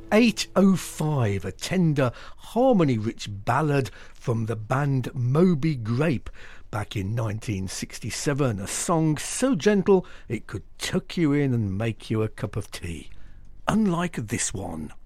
805, a tender, harmony-rich ballad from the band Moby Grape back in 1967, a song so gentle it could tuck you in and make you a cup of tea. Unlike this one.